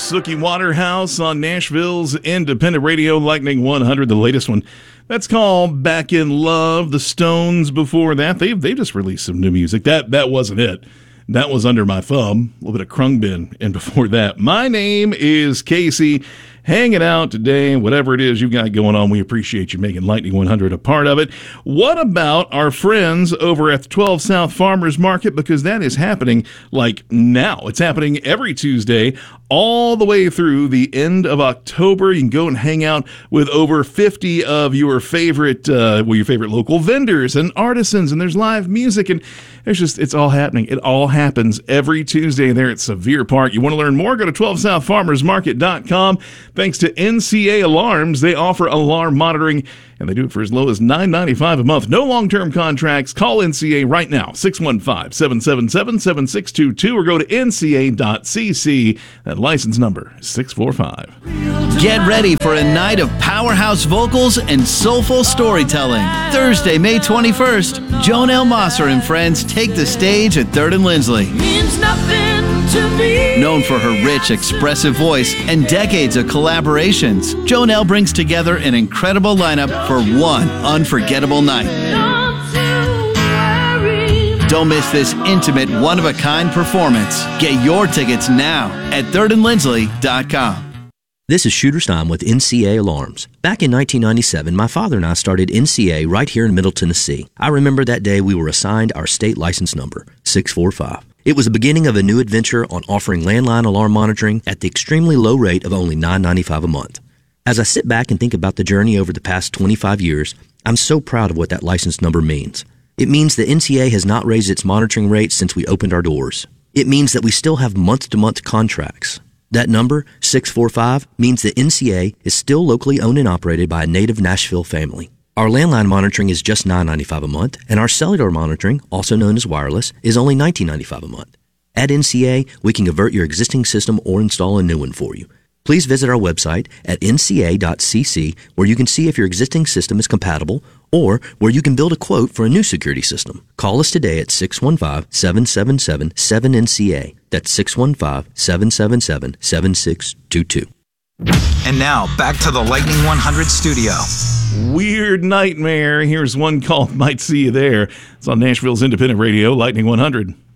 Suki Waterhouse on Nashville's independent radio, Lightning 100, the latest one. That's called Back in Love. The Stones before that, they just released some new music. That wasn't it. That was Under My Thumb, a little bit of Krungbin. And before that, my name is Casey. Hanging out today, whatever it is you got going on, we appreciate you making Lightning 100 a part of it. What about our friends over at the 12 South Farmers Market? Because that is happening like now. It's happening every Tuesday all the way through the end of October. You can go and hang out with over 50 of your favorite local vendors and artisans, and there's live music, and it's all happening. It all happens every Tuesday there at Sevier Park. You want to learn more? Go to 12southfarmersmarket.com. Thanks to NCA Alarms, they offer alarm monitoring, and they do it for as low as $9.95 a month. No long-term contracts. Call NCA right now, 615-777-7622, or go to nca.cc. That license number is 645. Get ready for a night of powerhouse vocals and soulful storytelling. Thursday, May 21st, Joan L. Mosser and friends take the stage at 3rd and Lindsley. Means nothing to me. Known for her rich, expressive voice and decades of collaborations, Joan L. brings together an incredible lineup for one unforgettable night. Don't miss this intimate, one-of-a-kind performance. Get your tickets now at thirdandlindsley.com. This is Shooter Stein with NCA Alarms. Back in 1997, my father and I started NCA right here in Middle Tennessee. I remember that day we were assigned our state license number, 645. It was the beginning of a new adventure on offering landline alarm monitoring at the extremely low rate of only $9.95 a month. As I sit back and think about the journey over the past 25 years, I'm so proud of what that license number means. It means that NCA has not raised its monitoring rates since we opened our doors. It means that we still have month-to-month contracts. That number, 645, means that NCA is still locally owned and operated by a native Nashville family. Our landline monitoring is just $9.95 a month, and our cellular monitoring, also known as wireless, is only $19.95 a month. At NCA, we can convert your existing system or install a new one for you. Please visit our website at nca.cc, where you can see if your existing system is compatible or where you can build a quote for a new security system. Call us today at 615-777-7NCA. That's 615-777-7622. And now, back to the Lightning 100 studio. Weird Nightmare. Here's one called Might See You There. It's on Nashville's independent radio, Lightning 100.